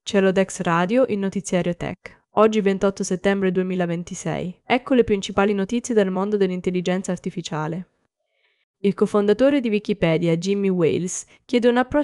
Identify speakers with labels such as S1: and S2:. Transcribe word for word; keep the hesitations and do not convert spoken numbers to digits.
S1: Celodex Radio, il notiziario tech. Oggi ventotto settembre duemilaventisei. Ecco le principali notizie dal mondo dell'intelligenza artificiale. Il cofondatore di Wikipedia, Jimmy Wales, chiede un approccio